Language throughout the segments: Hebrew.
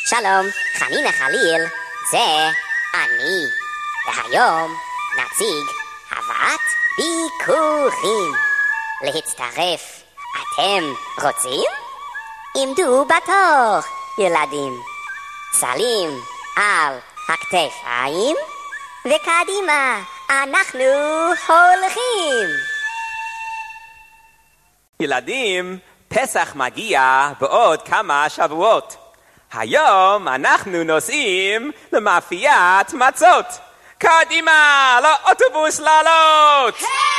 שלום, חנינה חליל, זה אני. והיום נציג הבאת ביקורים. להצטרף, אתם רוצים? עמדו בתור, ילדים. סלים על הכתפיים, וקדימה, אנחנו הולכים. ילדים, פסח מגיע בעוד כמה שבועות. היום אנחנו נוסעים למאפיית מצות. קדימה, לאוטובוס לעלות!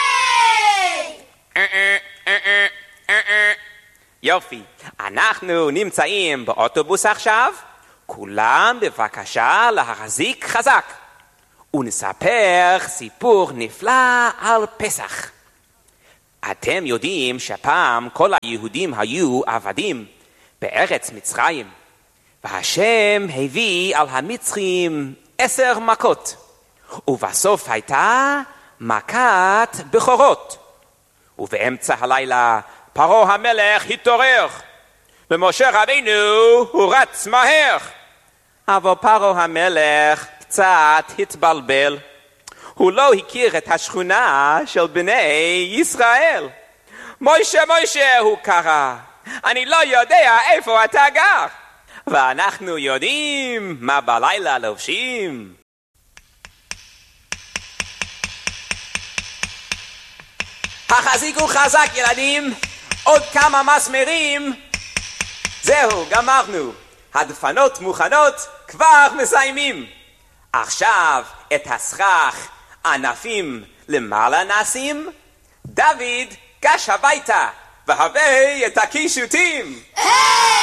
יופי, אנחנו נמצאים באוטובוס עכשיו. כולם בבקשה להחזיק חזק. ונספר סיפור נפלא על פסח. אתם יודעים שפעם כל היהודים היו עבדים בארץ מצרים. והשם הביא על המצרים 10 מכות. ובסוף הייתה מכת בכורות. ובאמצע הלילה פרעה המלך התעורר. ומשה רבינו הוא רץ מהר. אבל פרעה המלך קצת התבלבל. הוא לא הכיר את השכונה של בני ישראל. מוישה, מוישה, הוא קרא. אני לא יודע איפה אתה גר. ואנחנו יודעים מה בלילה לובשים. החזיקו חזק ילדים, עוד כמה מסמרים. זהו, גמרנו. הדפנות מוכנות, כבר מסיימים. עכשיו את הסכך ענפים למעלה נשים. דוד, גש הביתה והביא את הקישוטים.